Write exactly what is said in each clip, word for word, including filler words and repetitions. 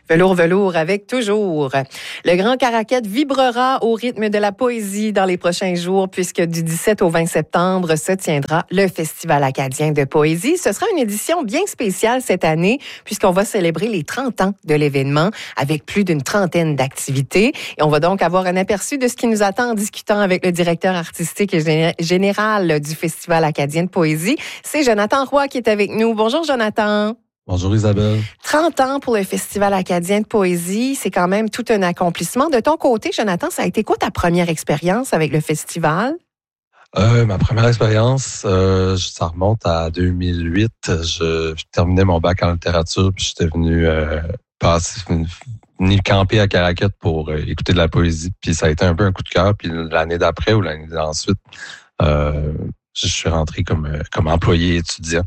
Velours, velours avec toujours. Le Grand Caraquet vibrera au rythme de la poésie dans les prochains jours puisque du dix-sept au vingt septembre se tiendra le Festival acadien de poésie. Ce sera une édition bien spéciale cette année puisqu'on va célébrer les trente ans de l'événement avec plus d'une trentaine d'activités. Et on va donc avoir un aperçu de ce qui nous attend en discutant avec le directeur artistique et général du Festival acadien de poésie. C'est Jonathan Roy qui est avec nous. Bonjour Jonathan. Bonjour Isabelle. trente ans pour le Festival acadien de poésie, c'est quand même tout un accomplissement. De ton côté, Jonathan, ça a été quoi ta première expérience avec le festival? Euh, ma première expérience, euh, ça remonte à deux mille huit. Je, je terminais mon bac en littérature, puis j'étais venu euh, passer, venir camper à Caraquet pour euh, écouter de la poésie. Puis ça a été un peu un coup de cœur. Puis l'année d'après ou l'année d'ensuite, euh, je suis rentré comme comme employé étudiant.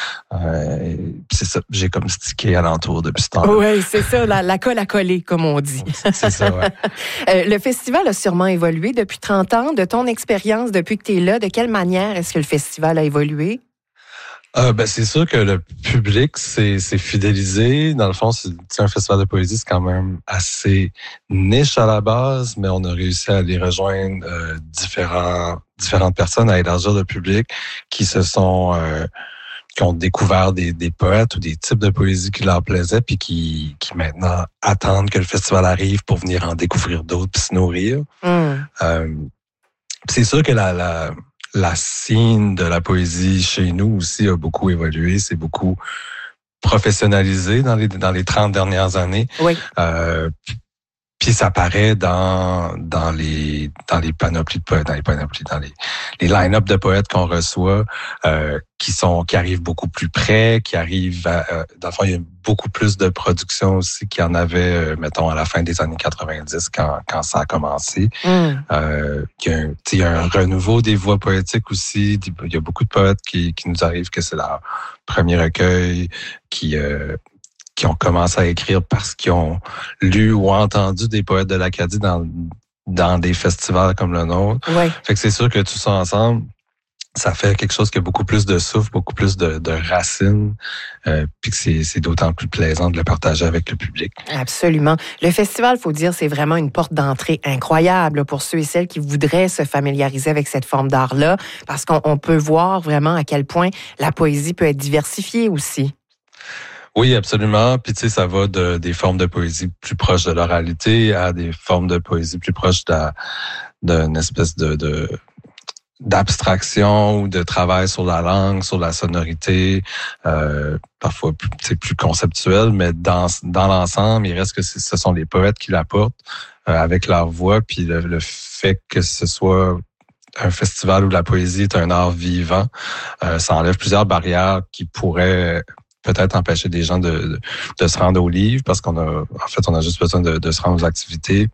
Euh, c'est ça, j'ai comme stické alentour depuis ce temps-là. Oui, c'est ça, la, la colle à coller, comme on dit. C'est ça, ouais. euh, le festival a sûrement évolué depuis trente ans. De ton expérience depuis que tu es là, de quelle manière est-ce que le festival a évolué? Euh, ben, c'est sûr que le public s'est, s'est fidélisé. Dans le fond, c'est, c'est un festival de poésie, c'est quand même assez niche à la base, mais on a réussi à aller rejoindre euh, différents, différentes personnes, à élargir le public qui se sont, euh, qui ont découvert des, des poètes ou des types de poésie qui leur plaisaient, puis qui, qui maintenant attendent que le festival arrive pour venir en découvrir d'autres puis se nourrir. Mm. Euh, c'est sûr que la, la La scène de la poésie chez nous aussi a beaucoup évolué, c'est beaucoup professionnalisé dans les dans les trente dernières années. Oui. Euh, puis ça paraît dans dans les dans les panoplies de poètes, dans les panoplies, dans les les line-up de poètes qu'on reçoit, euh, qui sont qui arrivent beaucoup plus près, qui arrivent à, euh, dans le fond il y a beaucoup plus de production aussi qu'il y en avait, euh, mettons à la fin des années quatre-vingt-dix quand quand ça a commencé. Mm. Euh, il y a un, il y a un renouveau des voix poétiques aussi. Il y a beaucoup de poètes qui qui nous arrivent que c'est leur premier recueil, qui euh, qui ont commencé à écrire parce qu'ils ont lu ou entendu des poètes de l'Acadie dans, dans des festivals comme le nôtre. Ouais. Fait que c'est sûr que tout ça ensemble, ça fait quelque chose qui a beaucoup plus de souffle, beaucoup plus de, de racines, euh, puis que c'est, c'est d'autant plus plaisant de le partager avec le public. Absolument. Le festival, faut dire, c'est vraiment une porte d'entrée incroyable pour ceux et celles qui voudraient se familiariser avec cette forme d'art-là, parce qu'on on peut voir vraiment à quel point la poésie peut être diversifiée aussi. Oui, absolument. Puis tu sais, ça va de des formes de poésie plus proches de l'oralité à des formes de poésie plus proches de la, d'une espèce de, de d'abstraction ou de travail sur la langue, sur la sonorité, euh, parfois c'est plus conceptuel, mais dans dans l'ensemble, il reste que c'est, ce sont les poètes qui l'apportent euh, avec leur voix, puis le, le fait que ce soit un festival où la poésie est un art vivant, euh, ça enlève plusieurs barrières qui pourraient peut-être empêcher des gens de, de, de se rendre au livre parce qu'on a, en fait, on a juste besoin de, de se rendre aux activités,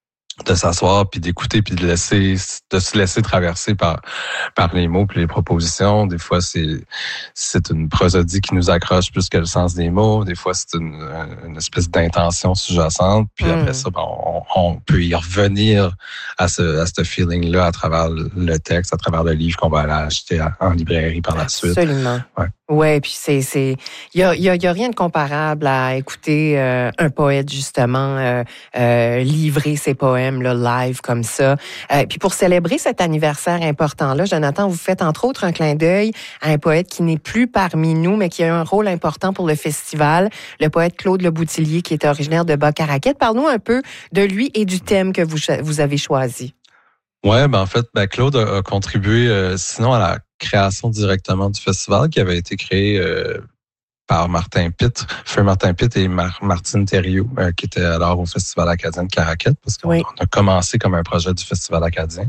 de s'asseoir puis d'écouter puis de laisser, de se laisser traverser par, par les mots puis les propositions. Des fois, c'est, c'est une prosodie qui nous accroche plus que le sens des mots. Des fois, c'est une, une espèce d'intention sous-jacente. Puis mm. après ça, ben, on, on peut y revenir à ce, à ce feeling-là à travers le texte, à travers le livre qu'on va aller acheter en librairie par la suite. Absolument. Ouais. Ouais, puis c'est c'est il y a il y a, y a rien de comparable à écouter euh, un poète justement euh, euh, livrer ses poèmes là live comme ça. Euh, puis pour célébrer cet anniversaire important là, Jonathan, vous faites entre autres un clin d'œil à un poète qui n'est plus parmi nous mais qui a un rôle important pour le festival, le poète Claude Le Boutillier qui est originaire de Bas-Caraquet. Parle-nous un peu de lui et du thème que vous vous avez choisi. Ouais, ben en fait, ben Claude a, a contribué euh, sinon à la création directement du festival qui avait été créé euh, par Martin Pitt, Feu Martin Pitt et Mar- Martine Thériault, euh, qui étaient alors au Festival acadien de Caraquet, parce qu'on oui. on a commencé comme un projet du Festival acadien.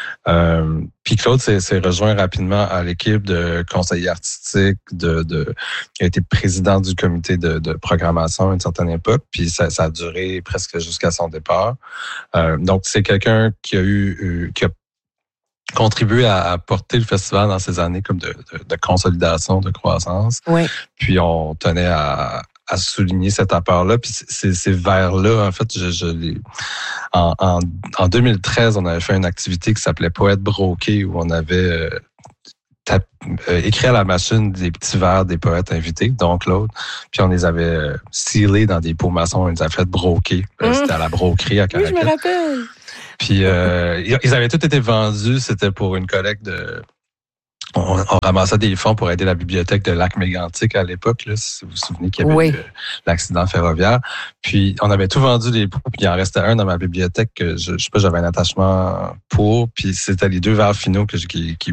Euh, puis Claude s'est, s'est rejoint rapidement à l'équipe de conseillers artistiques, de, de, il a été président du comité de, de programmation à une certaine époque, puis ça, ça a duré presque jusqu'à son départ. Euh, donc c'est quelqu'un qui a eu, euh, qui a contribué à, à porter le festival dans ces années comme de, de, de consolidation, de croissance. Oui. Puis on tenait à, à souligner cet apport-là. Puis c'est, c'est vers là, en fait, je, je l'ai... En, en, en deux mille treize, on avait fait une activité qui s'appelait Poète broqué, où on avait tap, euh, écrit à la machine des petits vers des poètes invités, donc l'autre. Puis on les avait euh, scellés dans des pots maçons, on les a fait broquer. Euh, mmh. C'était à la broquerie à Caraquet. Oui, je me rappelle. Puis euh, ils avaient tous été vendus, c'était pour une collecte de... On, on ramassait des fonds pour aider la bibliothèque de Lac-Mégantic à l'époque, là, si vous vous souvenez qu'il y avait oui. eu euh, l'accident ferroviaire. Puis on avait tout vendu les pots, puis il en restait un dans ma bibliothèque que je, je sais pas, j'avais un attachement pour, puis c'était les deux vers finaux que je, qui, qui,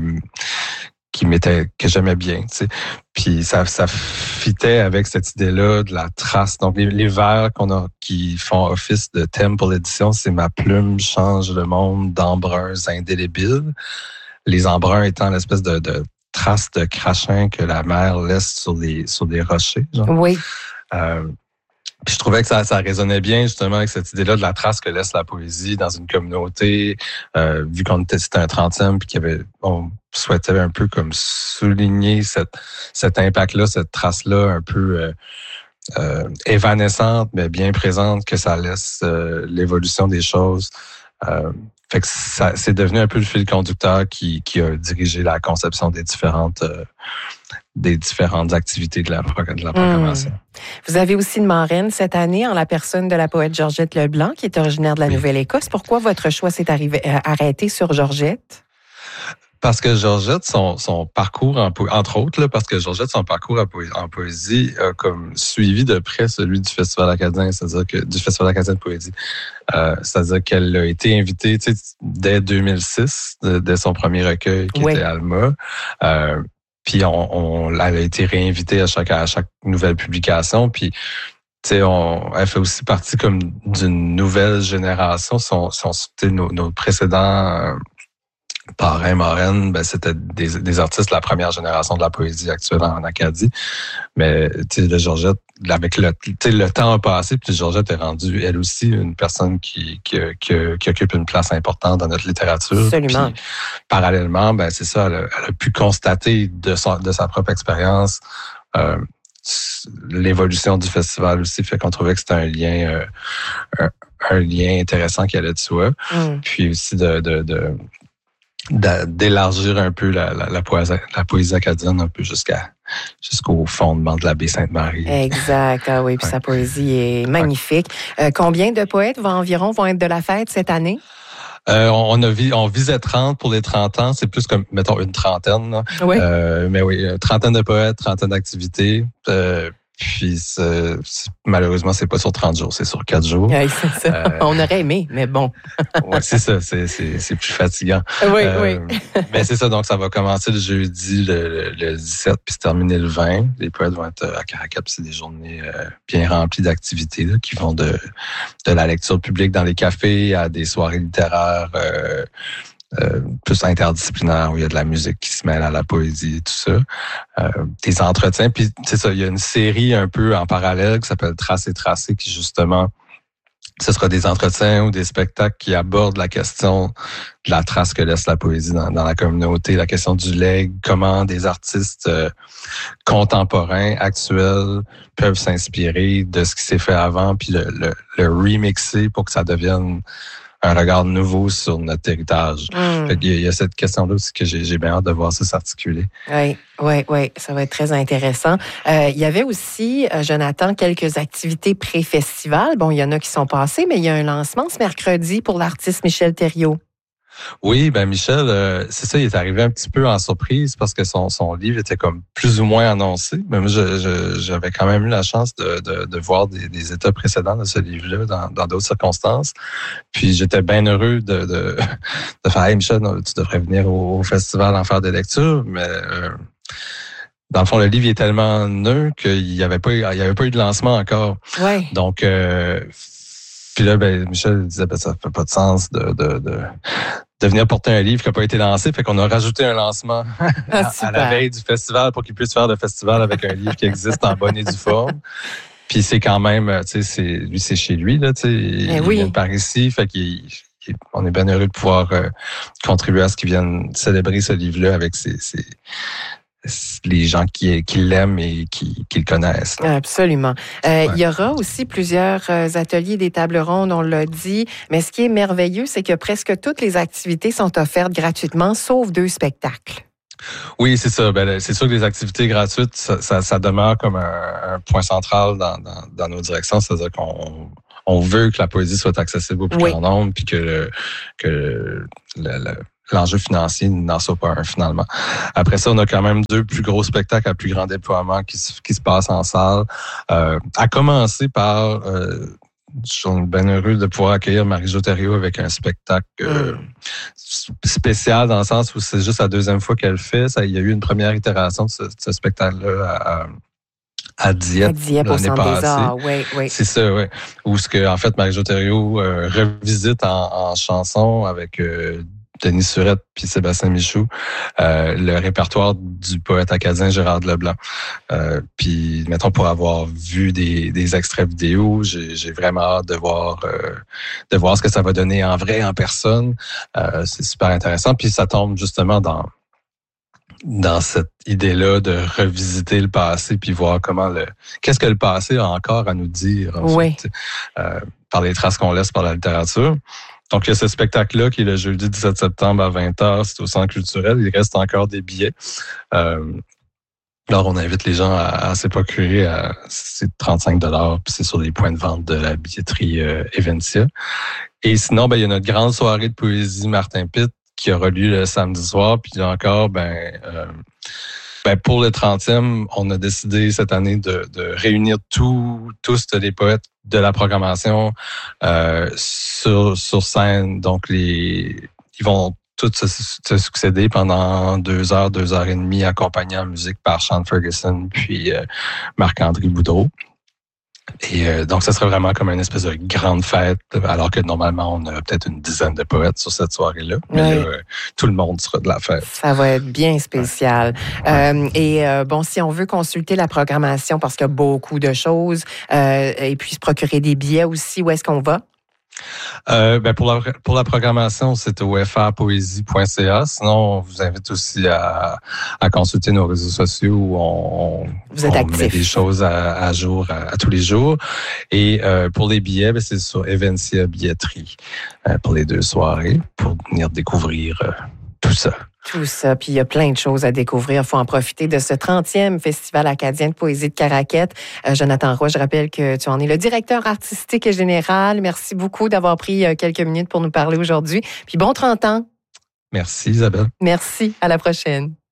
qui m'étaient, que j'aimais bien, tu sais. Puis ça, ça fitait avec cette idée-là de la trace. Donc les, les vers qu'on a, qui font office de thème pour l'édition, c'est ma plume change le monde d'embruns indélébiles. Les embruns étant l'espèce de, de traces de crachin que la mer laisse sur les sur des rochers. Genre. Oui. Euh, puis je trouvais que ça, ça résonnait bien justement avec cette idée-là de la trace que laisse la poésie dans une communauté. Euh, vu qu'on était c'était un trentième puis qu'il y avait, on souhaitait un peu comme souligner cette cet impact-là, cette trace-là un peu euh, euh, évanescente mais bien présente que ça laisse euh, l'évolution des choses. Euh, Fait que ça, c'est devenu un peu le fil conducteur qui, qui a dirigé la conception des différentes, euh, des différentes activités de la, de la programmation. Mmh. Vous avez aussi une marraine cette année en la personne de la poète Georgette Leblanc, qui est originaire de la oui. Nouvelle-Écosse. Pourquoi votre choix s'est arrivé, euh, arrêté sur Georgette? Parce que Georgette, son, son parcours, en po- entre autres, là, parce que Georgette, son parcours en, po- en poésie a comme suivi de près celui du Festival acadien, c'est-à-dire que du Festival acadien de poésie. Euh, c'est-à-dire qu'elle a été invitée tu sais, dès deux mille six, de, dès son premier recueil qui oui. était Alma. Euh, puis on, on, elle a été réinvitée à chaque, à chaque nouvelle publication. Puis tu sais, on, elle fait aussi partie comme d'une nouvelle génération. Son, son, nos, nos précédents euh, parrains, marraines, ben, c'était des, des artistes de la première génération de la poésie actuelle en Acadie. Mais tu sais, de Georgette, avec le, le temps a passé, puis Georgette est rendue, elle aussi, une personne qui, qui, qui, qui occupe une place importante dans notre littérature. Absolument. Puis, parallèlement, ben c'est ça, elle a, elle a pu constater de, son, de sa propre expérience euh, l'évolution du festival aussi, fait qu'on trouvait que c'était un lien, euh, un, un lien intéressant qui allait de soi. Mm. Puis aussi de, de, de d'élargir un peu la, la, la, poésie, la poésie acadienne un peu jusqu'à jusqu'au fondement de la baie Sainte-Marie. Exact. Ah oui, puis ouais. Sa poésie est magnifique. Ouais. Euh, combien de poètes vont environ vont être de la fête cette année? Euh, on, a, on visait trente pour les trente ans. C'est plus comme, mettons, une trentaine. Là. Oui. Euh, mais oui, trentaine de poètes, trentaine d'activités. Euh, Puis, c'est, c'est, malheureusement, c'est pas sur trente jours, c'est sur quatre jours. Oui, c'est ça. Euh, On aurait aimé, mais bon. Oui, c'est ça. C'est, c'est, c'est plus fatigant. Oui, euh, oui. Mais c'est ça. Donc, ça va commencer le jeudi, le, le dix-sept, puis se terminer le vingt. Les poètes vont être à Caraquet, puis c'est des journées euh, bien remplies d'activités là, qui vont de, de la lecture publique dans les cafés à des soirées littéraires euh, Euh, plus interdisciplinaire, où il y a de la musique qui se mêle à la poésie et tout ça. Euh, des entretiens, puis c'est ça, il y a une série un peu en parallèle qui s'appelle Tracer Tracer, qui justement, ce sera des entretiens ou des spectacles qui abordent la question de la trace que laisse la poésie dans, dans la communauté, la question du legs, comment des artistes euh, contemporains, actuels, peuvent s'inspirer de ce qui s'est fait avant, puis le, le, le remixer pour que ça devienne un regard nouveau sur notre héritage. Mm. Fait qu'il y a, il y a cette question-là aussi que j'ai, j'ai bien hâte de voir ça s'articuler. Oui, oui, oui, ça va être très intéressant. Euh, il y avait aussi, euh, Jonathan, quelques activités pré-festival. Bon, il y en a qui sont passées, mais il y a un lancement ce mercredi pour l'artiste Michel Thériault. Oui, ben Michel, euh, c'est ça, il est arrivé un petit peu en surprise parce que son, son livre était comme plus ou moins annoncé. Mais moi, je, je, j'avais quand même eu la chance de, de, de voir des, des états précédents de ce livre-là dans, dans d'autres circonstances. Puis j'étais bien heureux de, de, de faire « Hey Michel, tu devrais venir au, au festival en faire des lectures. » Mais euh, dans le fond, le livre il est tellement neuf qu'il n'y avait pas, il y avait pas eu de lancement encore. Ouais. Donc, euh, puis là, ben, Michel disait, ben, ça fait pas de sens de, de, de, de venir porter un livre qui n'a pas été lancé. Fait qu'on a rajouté un lancement à, à la veille du festival pour qu'il puisse faire le festival avec un livre qui existe en bonne et due forme. Puis c'est quand même, tu sais, c'est, lui, c'est chez lui, là, tu sais. Il, eh oui. il vient par ici. Fait qu'il, il, on est bien heureux de pouvoir euh, contribuer à ce qu'il vienne célébrer ce livre-là avec ses, ses les gens qui, qui l'aiment et qui, qui le connaissent. Là. Absolument. Euh, ouais. Il y aura aussi plusieurs ateliers, des tables rondes, on l'a dit, mais ce qui est merveilleux, c'est que presque toutes les activités sont offertes gratuitement, sauf deux spectacles. Oui, c'est ça. Ben, c'est sûr que les activités gratuites, ça, ça, ça demeure comme un, un point central dans, dans, dans nos directions. C'est-à-dire qu'on on veut que la poésie soit accessible au plus Oui. grand nombre, puis que, le, que le, le, l'enjeu financier n'en soit pas un finalement. Après ça, on a quand même deux plus gros spectacles à plus grand déploiement qui, qui se passent en salle. Euh, à commencer par... Euh, je suis bien heureux de pouvoir accueillir Marie-Jo Thériault avec un spectacle euh, mm. spécial dans le sens où c'est juste la deuxième fois qu'elle le fait. Ça, il y a eu une première itération de ce, de ce spectacle-là à, à Dieppe, à Dieppe l'année passée. Oui, oui. C'est ça, oui. Où ce que en fait Marie-Jo Thériault euh, revisite en, en chanson avec euh, Denis Surette puis Sébastien Michou, euh, le répertoire du poète acadien Gérard Leblanc. Euh, puis, mettons, pour avoir vu des, des extraits vidéo, j'ai, j'ai vraiment hâte de voir, euh, de voir ce que ça va donner en vrai, en personne. Euh, c'est super intéressant. Puis, ça tombe justement dans dans cette idée-là de revisiter le passé puis voir comment le qu'est-ce que le passé a encore à nous dire en oui. fait, euh, par les traces qu'on laisse par la littérature. Donc, il y a ce spectacle-là qui est le jeudi dix-sept septembre à vingt heures, c'est au Centre culturel. Il reste encore des billets. Euh, alors, on invite les gens à, à s'y procurer. À, c'est trente-cinq dollars, puis c'est sur les points de vente de la billetterie euh, Eventia. Et sinon, ben, il y a notre grande soirée de poésie Martin Pitt qui aura lieu le samedi soir. Puis là encore, ben, euh, ben pour le trentième, on a décidé cette année de, de réunir tous, tous les poètes de la programmation euh, sur, sur scène. Donc, les, ils vont tous se, se succéder pendant deux heures, deux heures et demie, accompagnés en musique par Sean Ferguson puis euh, Marc-André Boudreau. Et euh, donc, ça serait vraiment comme une espèce de grande fête, alors que normalement, on a peut-être une dizaine de poètes sur cette soirée-là. Mais oui. là, euh, tout le monde sera de la fête. Ça va être bien spécial. Ouais. Euh, et euh, bon, si on veut consulter la programmation, parce qu'il y a beaucoup de choses, euh, et puis se procurer des billets aussi, où est-ce qu'on va? Euh, ben pour la pour la programmation, c'est au f r poésie point c a. Sinon, on vous invite aussi à, à consulter nos réseaux sociaux où on, vous êtes on actif. met des choses à, à jour à, à tous les jours. Et euh, pour les billets, ben, c'est sur Eventia Billetterie euh, pour les deux soirées pour venir découvrir euh, tout ça. Tout ça, puis il y a plein de choses à découvrir. Il faut en profiter de ce trentième Festival acadien de poésie de Caraquette. Euh, Jonathan Roy, je rappelle que tu en es le directeur artistique et général. Merci beaucoup d'avoir pris quelques minutes pour nous parler aujourd'hui. Puis bon trente ans. Merci Isabelle. Merci, à la prochaine.